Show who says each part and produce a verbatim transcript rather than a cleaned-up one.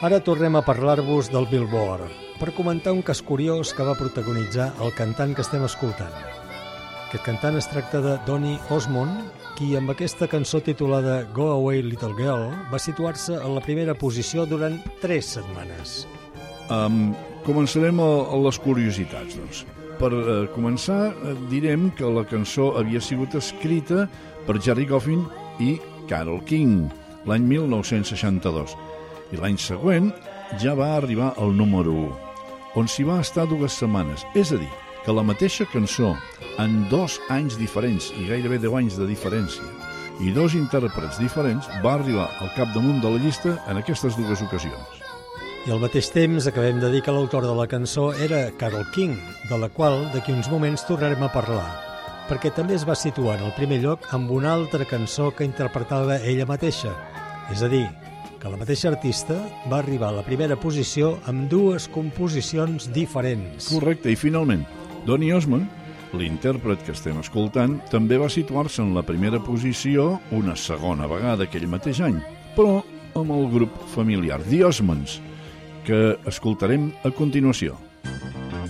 Speaker 1: Ara tornem a parlar-vos del Billboard, per comentar un cas curiós que va protagonitzar el cantant que estem escoltant. Aquest cantant es tracta de Donny Osmond, qui amb aquesta cançó titulada Go Away Little Girl va situar-se a la primera posició durant tres setmanes.
Speaker 2: Um, començarem a, a les curiositats, doncs. Per uh, començar, uh, direm que la cançó havia sigut escrita per Gerry Goffin i Carole King l'any mil nou-cents seixanta-dos. I l'any següent ja va arribar al número u, on s'hi va estar dues setmanes. És a dir, que la mateixa cançó, en dos anys diferents i gairebé deu anys de diferència, i dos intèrprets diferents, va arribar al capdamunt de la llista en aquestes dues ocasions.
Speaker 1: I al mateix temps acabem de dir que l'autor de la cançó era Carole King, de la qual d'aquí uns moments tornarem a parlar, perquè també es va situar en el primer lloc amb una altra cançó que interpretava ella mateixa. És a dir, que la mateixa artista va arribar a la primera posició amb dues composicions diferents.
Speaker 2: Correcte, i finalment, Donny Osmond, l'intèrpret que estem escoltant, també va situar-se en la primera posició una segona vegada aquell mateix any, però amb el grup familiar The Osmonds, que escoltarem a continuació.